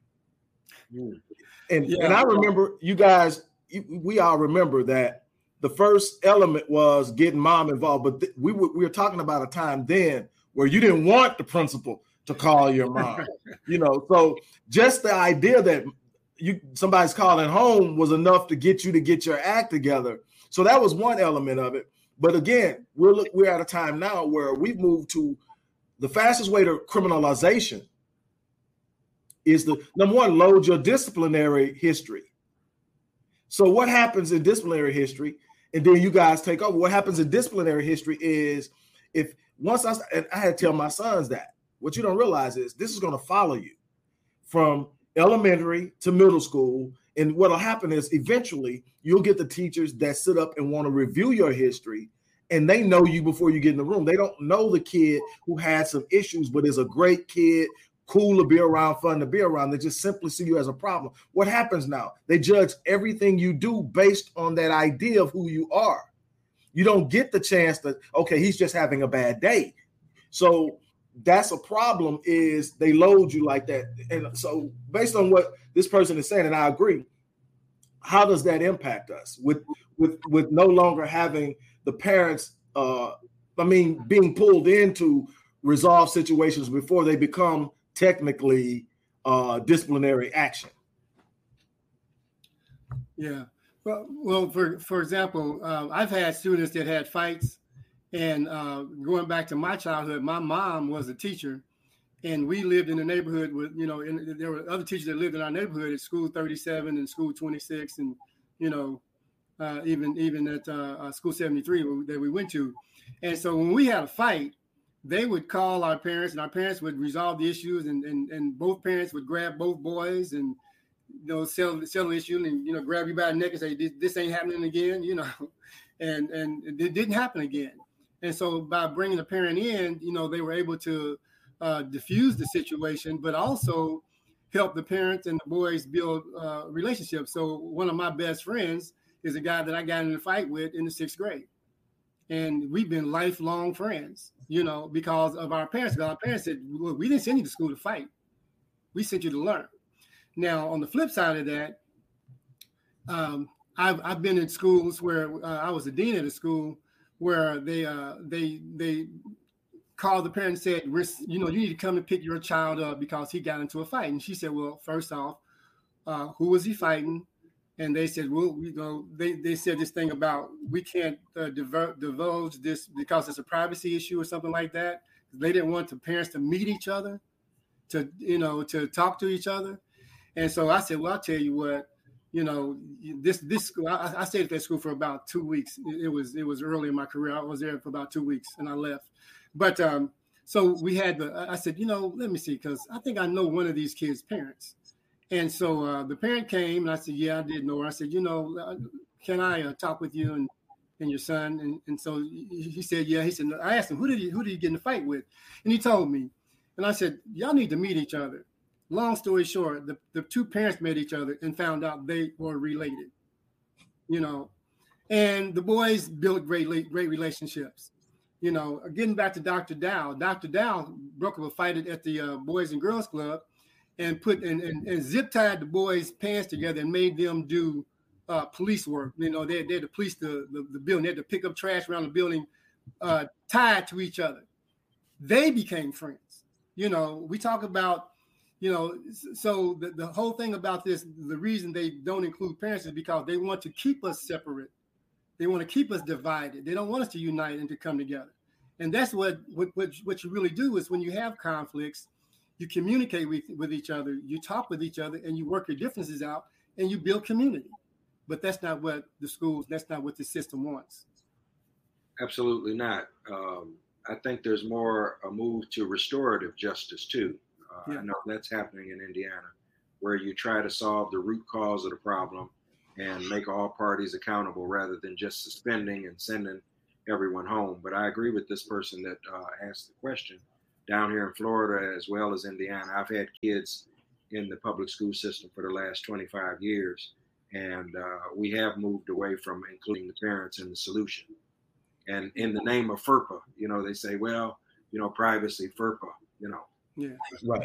Mm. And, yeah. and I remember you guys, we all remember that the first element was getting mom involved, but th- we, were, we were talking about a time then where you didn't want the principal to call your mom. you know, so just the idea that you somebody's calling home was enough to get you to get your act together. So that was one element of it. But again, we're look, we're at a time now where we've moved to the fastest way to criminalization is the number one, load your disciplinary history. So what happens in disciplinary history, and then you guys take over. What happens in disciplinary history is if once I, and I had to tell my sons that, what you don't realize is this is going to follow you from elementary to middle school. And what'll happen is eventually you'll get the teachers that sit up and want to review your history, and they know you before you get in the room. They don't know the kid who had some issues, but is a great kid, cool to be around, fun to be around. They just simply see you as a problem. What happens now? They judge everything you do based on that idea of who you are. You don't get the chance to, okay, he's just having a bad day. So that's a problem, is they load you like that. And so based on what this person is saying, and I agree, how does that impact us with with with no longer having the parents, uh, I mean, being pulled into resolve situations before they become technically uh, disciplinary action? Yeah. Well, well, for, for example, uh, I've had students that had fights, and uh, going back to my childhood, my mom was a teacher, and we lived in a neighborhood with, you know, and there were other teachers that lived in our neighborhood at school thirty-seven and school twenty-six, and, you know, uh, even, even at uh, uh, school seventy-three that we went to. And so when we had a fight, they would call our parents, and our parents would resolve the issues, and, and, and both parents would grab both boys and, you know, settle, settle the issue, and, you know, grab you by the neck and say, this, this ain't happening again, you know, and, and it didn't happen again. And so by bringing the parent in, you know, they were able to uh, diffuse the situation, but also help the parents and the boys build uh, relationships. So one of my best friends is a guy that I got in a fight with in the sixth grade. And we've been lifelong friends, you know, because of our parents. Because our parents said, look, we didn't send you to school to fight. We sent you to learn. Now, on the flip side of that, um, I've, I've been in schools where uh, I was a dean at a school where they uh, they they called the parent and said, you know, you need to come and pick your child up because he got into a fight. And she said, well, first off, uh, who was he fighting? And they said, well, you know, they, they said this thing about we can't uh, diver- divulge this because it's a privacy issue or something like that. They didn't want the parents to meet each other, to, you know, to talk to each other. And so I said, well, I'll tell you what, you know, this this school, I, I stayed at that school for about two weeks. It, it was it was early in my career. I was there for about two weeks and I left. But um, so we had the, I said, you know, let me see, because I think I know one of these kids' parents. And so uh, the parent came and I said, yeah, I did know her. I said, you know, uh, can I uh, talk with you and, and your son? And, and so he, he said, yeah. He said, I asked him, who did he, who did he get in a fight with? And he told me. And I said, y'all need to meet each other. Long story short, the, the two parents met each other and found out they were related, you know, and the boys built great, great relationships. You know, getting back to Doctor Dow, Doctor Dow broke up a fight at the uh, Boys and Girls Club and put and, and, and zip tied the boys' pants together and made them do uh, police work. You know, they, they had to police the, the, the building. They had to pick up trash around the building, uh, tied to each other. They became friends. You know, we talk about, you know, so the, the whole thing about this, the reason they don't include parents is because they want to keep us separate. They want to keep us divided. They don't want us to unite and to come together. And that's what, what, what, what you really do is when you have conflicts, you communicate with, with each other, you talk with each other, and you work your differences out, and you build community. But that's not what the schools, that's not what the system wants. Absolutely not. Um, I think there's more a move to restorative justice, too. Uh, yeah. I know that's happening in Indiana, where you try to solve the root cause of the problem and make all parties accountable rather than just suspending and sending everyone home. But I agree with this person that uh, asked the question. Down here in Florida, as well as Indiana, I've had kids in the public school system for the last twenty-five years, and uh, we have moved away from including the parents in the solution. And in the name of FERPA, you know, they say, well, you know, privacy, FERPA, you know. Yeah, right.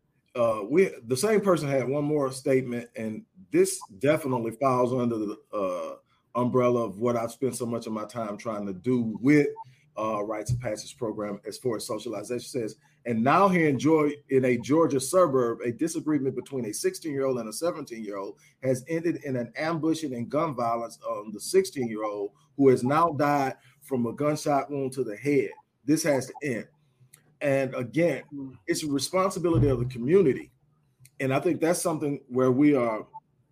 Uh, we the same person had one more statement, and this definitely falls under the uh, umbrella of what I've spent so much of my time trying to do with uh, Rites of Passage program as far as socialization says. And now here in, Georgia, in a Georgia suburb, a disagreement between a sixteen-year-old and a seventeen-year-old has ended in an ambushing and gun violence on the sixteen-year-old, who has now died from a gunshot wound to the head. This has to end. And again, it's a responsibility of the community. And I think that's something where we are,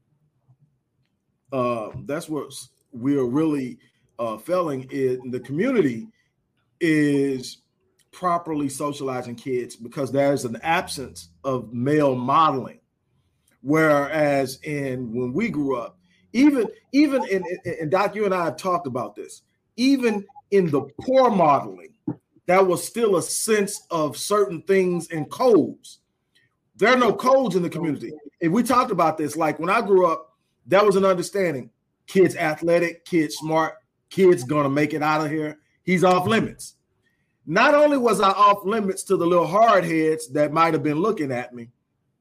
uh, that's what we are really uh, failing in the community is properly socializing kids, because there's an absence of male modeling. Whereas in when we grew up, even even in, and Doc, you and I have talked about this, even in the poor modeling, there was still a sense of certain things and codes. There are no codes in the community. And we talked about this, like when I grew up, there was an understanding. Kids athletic, kids smart, kids gonna make it out of here. He's off limits. Not only was I off limits to the little hard heads that might have been looking at me,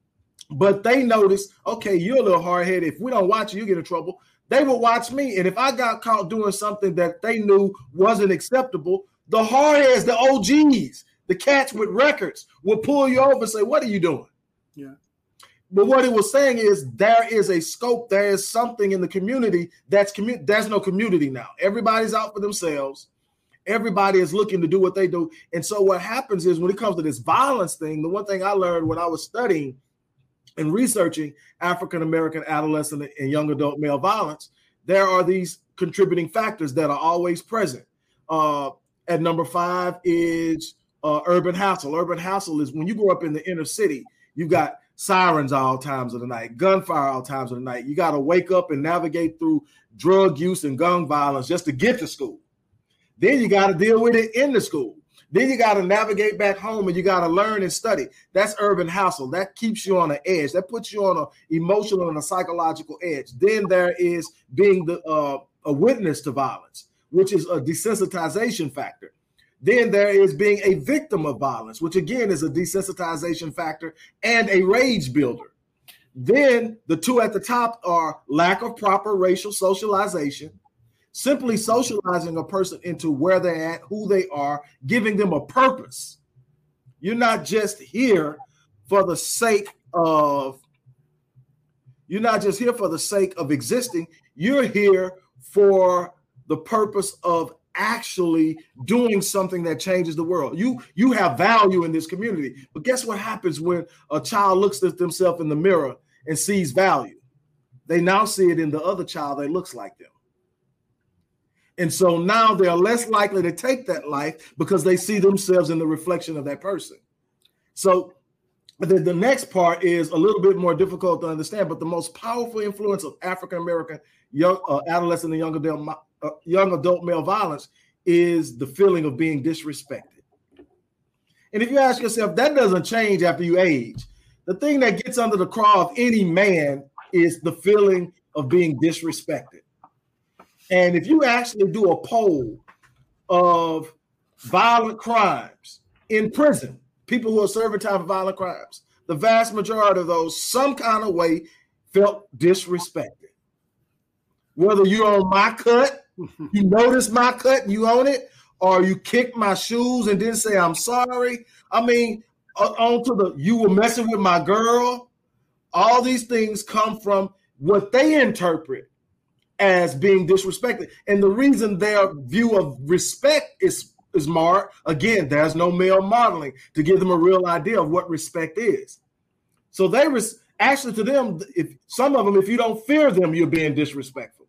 but they noticed, okay, you're a little hard head. If we don't watch you, you get in trouble. They would watch me. And if I got caught doing something that they knew wasn't acceptable, the hard heads, the O Gs, the cats with records would pull you over and say, what are you doing? Yeah. But what it was saying is there is a scope. There is something in the community that's commu- there's no community now. Everybody's out for themselves. Everybody is looking to do what they do. And so what happens is when it comes to this violence thing, the one thing I learned when I was studying and researching African-American adolescent and young adult male violence, there are these contributing factors that are always present. Uh, at number five is uh, urban hassle. Urban hassle is when you grow up in the inner city, you've got sirens all times of the night, gunfire all times of the night. You got to wake up and navigate through drug use and gun violence just to get to school. Then you got to deal with it in the school. Then you got to navigate back home and you got to learn and study. That's urban hassle. That keeps you on an edge. That puts you on an emotional and a psychological edge. Then there is being the uh, a witness to violence, which is a desensitization factor. Then there is being a victim of violence, which again is a desensitization factor and a rage builder. Then the two at the top are lack of proper racial socialization, simply socializing a person into where they're at, who they are, giving them a purpose. You're not just here for the sake of, you're not just here for the sake of existing. You're here for the purpose of actually doing something that changes the world. You, you have value in this community. But guess what happens when a child looks at themselves in the mirror and sees value? They now see it in the other child that looks like them. And so now they're less likely to take that life because they see themselves in the reflection of that person. So the, the next part is a little bit more difficult to understand, but the most powerful influence of African-American young uh, adolescent and young adult, uh, young adult male violence is the feeling of being disrespected. And if you ask yourself, that doesn't change after you age. The thing that gets under the craw of any man is the feeling of being disrespected. And if you actually do a poll of violent crimes in prison, people who are serving time for violent crimes, the vast majority of those some kind of way felt disrespected. Whether you're on my cut, you notice my cut and you own it, or you kicked my shoes and didn't say I'm sorry. I mean, on to the you were messing with my girl. All these things come from what they interpret as being disrespected. And the reason their view of respect is, is marred, again, there's no male modeling to give them a real idea of what respect is. So they res- actually to them, if some of them, if you don't fear them, you're being disrespectful.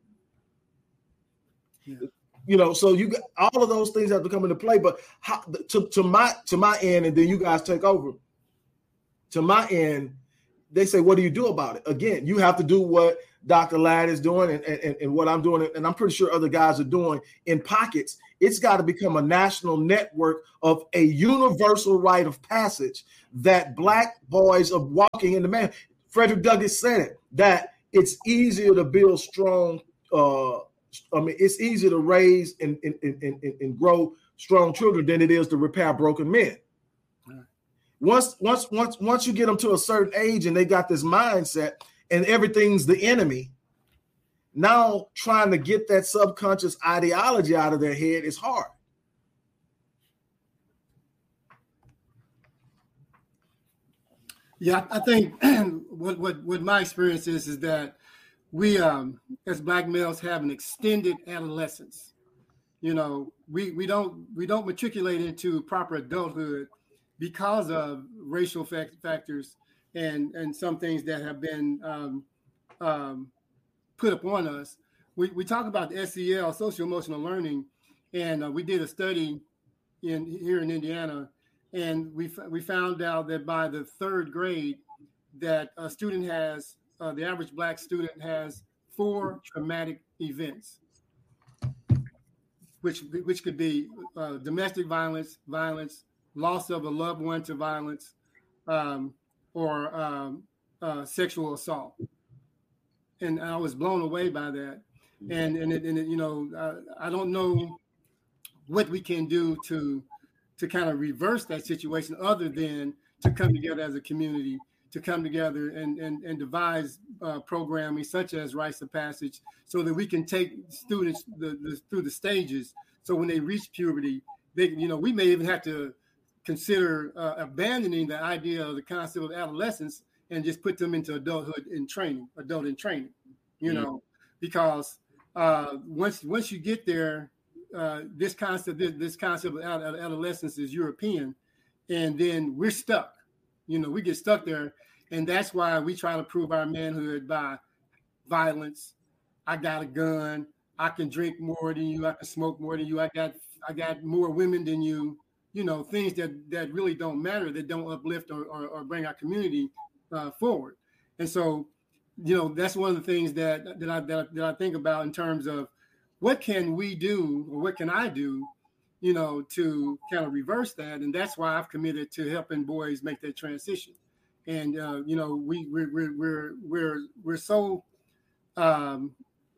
Yeah. You know, so you got all of those things have to come into play. But how, to, to my to my end, and then you guys take over. To my end, they say, what do you do about it? Again, you have to do what Doctor Ladd is doing and, and, and what I'm doing, and I'm pretty sure other guys are doing in pockets. It's got to become a national network of a universal rite of passage that Black boys are walking into man. Frederick Douglass said it, that it's easier to build strong, uh, I mean, it's easier to raise and, and, and, and, and grow strong children than it is to repair broken men. Once, once, once, once you get them to a certain age and they got this mindset and everything's the enemy, now trying to get that subconscious ideology out of their head is hard. Yeah, I think what, what, what my experience is, is that we, um, as Black males, have an extended adolescence. You know, we, we don't we don't matriculate into proper adulthood because of racial fact- factors and, and some things that have been um, um, put upon us. We, we talk about the S E L, social emotional learning, and uh, we did a study in here in Indiana, and we we found out that by the third grade, that a student has uh, the average Black student has four traumatic events, which which could be uh, domestic violence, violence, loss of a loved one to violence, um, or um, uh, sexual assault. And I was blown away by that. And and, it, and it, you know, uh, I don't know what we can do to to kind of reverse that situation, other than to come together as a community, to come together and and, and devise uh, programming such as rites of passage, so that we can take students the, the, through the stages. So when they reach puberty, they, you know, we may even have to consider uh, abandoning the idea of the concept of adolescence and just put them into adulthood in training, adult in training, you mm-hmm. know, because uh, once once you get there, uh, this concept this, this concept of adolescence is European, and then we're stuck. You know, we get stuck there, and that's why we try to prove our manhood by violence. I got a gun. I can drink more than you. I can smoke more than you. I got I got more women than you. You know, things that that really don't matter, that don't uplift or or, or bring our community Uh, forward. And so, you know, that's one of the things that that I, that I that I think about in terms of what can we do, or what can I do, you know, to kind of reverse that. And that's why I've committed to helping boys make that transition. And uh, you know, we we're we're we're we're, we're so um,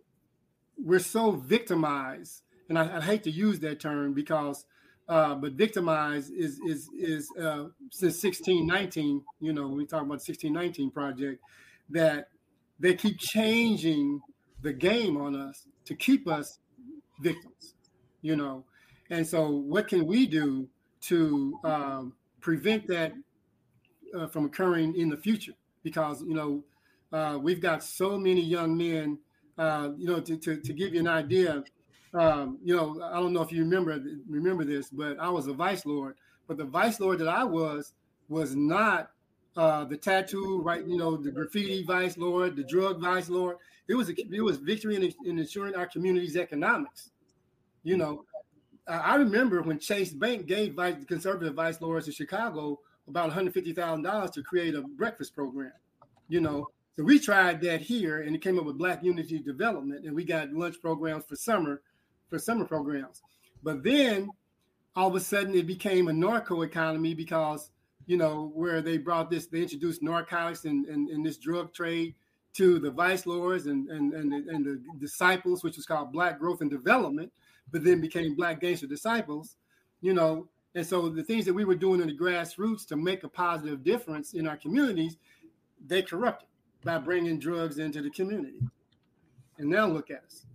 we're so victimized, and I, I hate to use that term because. Uh, but victimized is is is uh, since sixteen nineteen, you know, when we talk about the sixteen nineteen project, that they keep changing the game on us to keep us victims, you know. And so what can we do to um, prevent that uh, from occurring in the future? Because, you know, uh, we've got so many young men, uh, you know, to, to, to give you an idea. Um, you know, I don't know if you remember remember this, but I was a vice lord. But the vice lord that I was was not uh, the tattoo, right? You know, the graffiti vice lord, the drug vice lord. It was a, it was victory in, in ensuring our community's economics. You know, I, I remember when Chase Bank gave vice, conservative vice lords in Chicago about one hundred fifty thousand dollars to create a breakfast program. You know, so we tried that here, and it came up with Black Unity Development, and we got lunch programs for summer. for summer programs. But then all of a sudden it became a narco economy because, you know, where they brought this, they introduced narcotics and, and, and this drug trade to the vice lords and, and, and, the, and the disciples, which was called Black Growth and Development, but then became Black Gangster Disciples, you know. And so the things that we were doing in the grassroots to make a positive difference in our communities, they corrupted by bringing drugs into the community. And now look at us.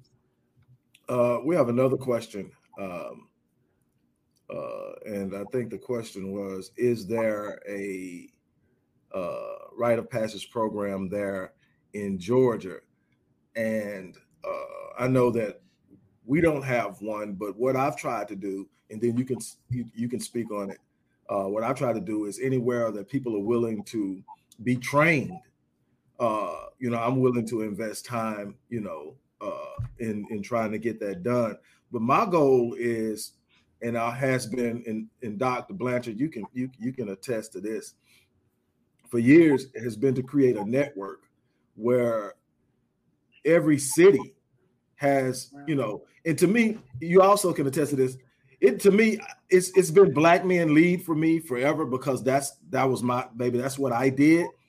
Uh, we have another question, um, uh, and I think the question was, is there a uh, rite of passage program there in Georgia? And uh, I know that we don't have one, but what I've tried to do, and then you can you, you can speak on it, uh, what I've tried to do is anywhere that people are willing to be trained, uh, you know, I'm willing to invest time, you know, Uh, in in trying to get that done. But my goal is, and I has been, in in Doctor Blanchard, you can you you can attest to this. For years, it has been to create a network where every city has, you know, and to me, you also can attest to this. It to me, it's it's been Black Men Lead for me forever, because that's that was my baby. That's what I did.